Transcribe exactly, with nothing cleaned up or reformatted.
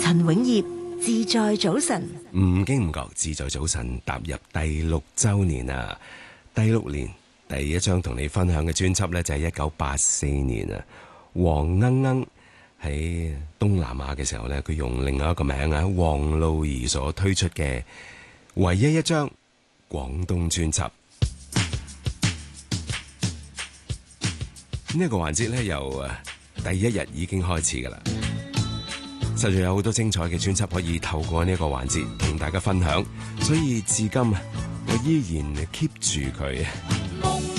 陳永業自在早晨， 唔經唔覺自在早晨踏入第六週年啊！第六年第一張同你分享嘅專輯呢，就係一九八四年啊，黃鶯鶯喺東南亞嘅時候呢，佢用另外一個名啊，黃露儀所推出嘅唯一一張廣東專輯。呢、這個環節呢，由第一日已經開始噶啦，實在有好多精彩嘅專輯可以透過呢個環節同大家分享，所以至今啊，我依然 keep 住佢。